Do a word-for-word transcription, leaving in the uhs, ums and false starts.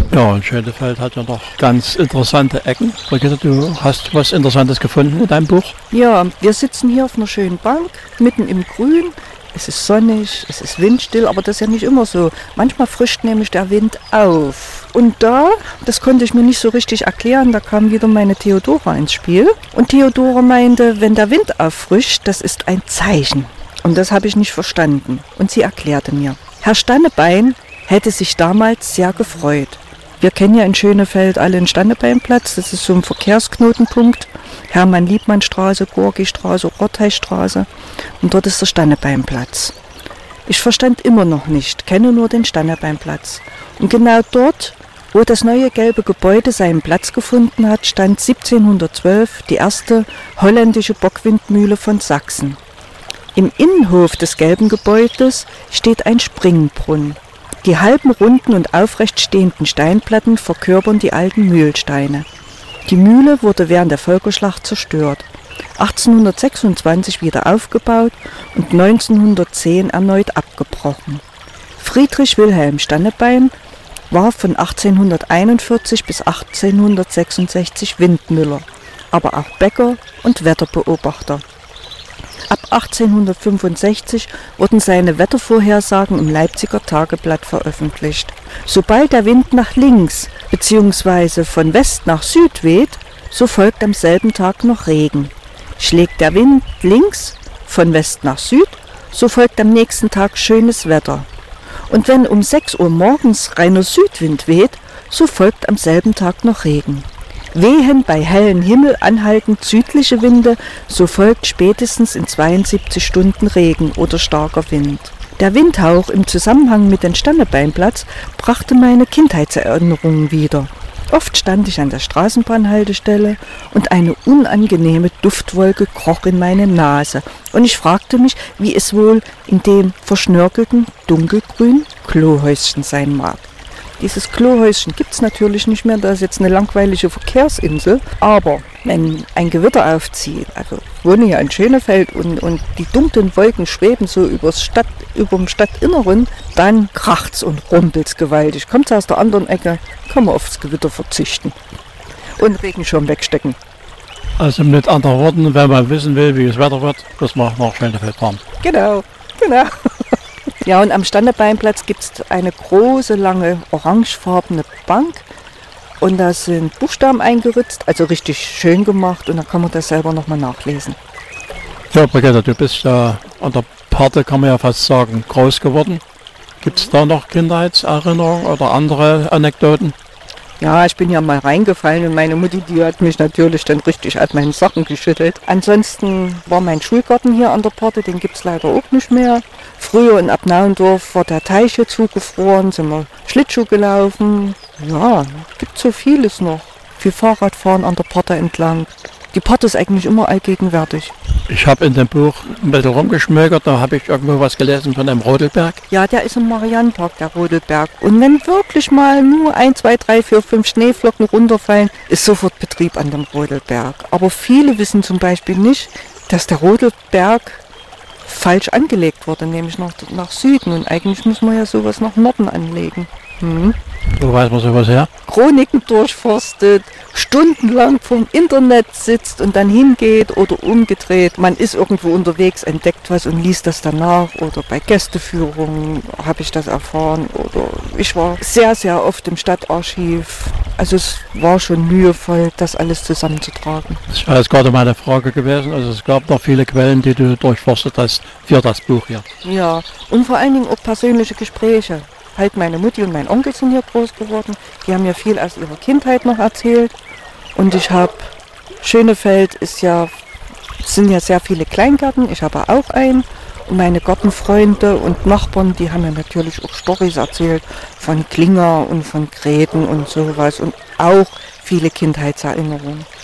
Ja, und Schönefeld hat ja noch ganz interessante Ecken. Brigitte, du hast was Interessantes gefunden in deinem Buch? Ja, wir sitzen hier auf einer schönen Bank, mitten im Grün. Es ist sonnig, es ist windstill, aber das ist ja nicht immer so. Manchmal frischt nämlich der Wind auf. Und da, das konnte ich mir nicht so richtig erklären, da kam wieder meine Theodora ins Spiel. Und Theodora meinte, wenn der Wind auffrischt, das ist ein Zeichen. Und das habe ich nicht verstanden. Und sie erklärte mir. Herr Stannebein hätte sich damals sehr gefreut. Wir kennen ja in Schönefeld alle den Stannebeinplatz, das ist so ein Verkehrsknotenpunkt. Hermann-Liebmann-Straße, Gorki-Straße, Rottheistraße und dort ist der Stannebeinplatz. Ich verstand immer noch nicht, kenne nur den Stannebeinplatz. Und genau dort, wo das neue gelbe Gebäude seinen Platz gefunden hat, stand siebzehnhundertzwölf die erste holländische Bockwindmühle von Sachsen. Im Innenhof des gelben Gebäudes steht ein Springbrunnen. Die halben runden und aufrecht stehenden Steinplatten verkörpern die alten Mühlsteine. Die Mühle wurde während der Völkerschlacht zerstört, achtzehnhundertsechsundzwanzig wieder aufgebaut und neunzehnhundertzehn erneut abgebrochen. Friedrich Wilhelm Stannebein war von achtzehnhunderteinundvierzig bis achtzehnhundertsechsundsechzig Windmüller, aber auch Bäcker und Wetterbeobachter. Ab achtzehnhundertfünfundsechzig wurden seine Wettervorhersagen im Leipziger Tageblatt veröffentlicht. Sobald der Wind nach links bzw. von West nach Süd weht, so folgt am selben Tag noch Regen. Schlägt der Wind links von West nach Süd, so folgt am nächsten Tag schönes Wetter. Und wenn um sechs Uhr morgens reiner Südwind weht, so folgt am selben Tag noch Regen. Wehen bei hellem Himmel anhaltend südliche Winde, so folgt spätestens in zweiundsiebzig Stunden Regen oder starker Wind. Der Windhauch im Zusammenhang mit dem Stannebeinplatz brachte meine Kindheitserinnerungen wieder. Oft stand ich an der Straßenbahnhaltestelle und eine unangenehme Duftwolke kroch in meine Nase und ich fragte mich, wie es wohl in dem verschnörkelten, dunkelgrünen Klohäuschen sein mag. Dieses Klohäuschen gibt es natürlich nicht mehr, da ist jetzt eine langweilige Verkehrsinsel. Aber wenn ein Gewitter aufzieht, also ich wohne hier in Schönefeld und, und die dunklen Wolken schweben so übers Stadt, über dem Stadtinneren, dann kracht's und rumpelt's gewaltig. Kommt aus der anderen Ecke, kann man aufs Gewitter verzichten und Regenschirm wegstecken. Also mit anderen Worten, wenn man wissen will, wie es Wetter wird, muss man nach Schönefeld fahren. Genau, genau. Ja, und am Stannebeinplatz gibt es eine große, lange, orangefarbene Bank und da sind Buchstaben eingeritzt, also richtig schön gemacht und da kann man das selber nochmal nachlesen. Ja, Brigitte, du bist ja an der Pate, kann man ja fast sagen, groß geworden. Gibt es da noch Kindheitserinnerungen oder andere Anekdoten? Ja, ich bin ja mal reingefallen und meine Mutti, die hat mich natürlich dann richtig aus meinen Sachen geschüttelt. Ansonsten war mein Schulgarten hier an der Pate, den gibt es leider auch nicht mehr. Früher in Abnauendorf war der Teich hier zugefroren, sind wir Schlittschuh gelaufen. Ja, gibt so vieles noch. Viel Fahrradfahren an der Pate entlang. Die Pate ist eigentlich immer allgegenwärtig. Ich habe in dem Buch ein bisschen rumgeschmökert, da habe ich irgendwo was gelesen von einem Rodelberg. Ja, der ist im Mariannenpark, der Rodelberg. Und wenn wirklich mal nur ein, zwei, drei, vier, fünf Schneeflocken runterfallen, ist sofort Betrieb an dem Rodelberg. Aber viele wissen zum Beispiel nicht, dass der Rodelberg falsch angelegt wurde, nämlich nach, nach Süden. Und eigentlich muss man ja sowas nach Norden anlegen. Hm. Wo weiß man sowas her? Chroniken durchforstet, stundenlang vom Internet sitzt und dann hingeht oder umgedreht. Man ist irgendwo unterwegs, entdeckt was und liest das danach oder bei Gästeführungen habe ich das erfahren oder ich war sehr, sehr oft im Stadtarchiv. Also es war schon mühevoll, das alles zusammenzutragen. Das war jetzt gerade meine Frage gewesen. Also es gab noch viele Quellen, die du durchforstet hast für das Buch hier. Ja, und vor allen Dingen auch persönliche Gespräche. Halt meine Mutti und mein Onkel sind hier groß geworden. Die haben mir viel aus ihrer Kindheit noch erzählt. Und ich habe, Schönefeld ist ja, sind ja sehr viele Kleingärten. Ich habe auch einen. Und meine Gartenfreunde und Nachbarn, die haben mir natürlich auch Storys erzählt von Klinger und von Gräten und sowas. Und auch viele Kindheitserinnerungen.